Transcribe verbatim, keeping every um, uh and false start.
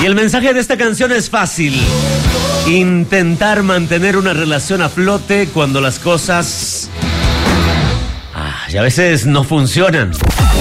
Y el mensaje de esta canción es fácil. Intentar mantener una relación a flote cuando las cosas... Ah, y a veces no funcionan.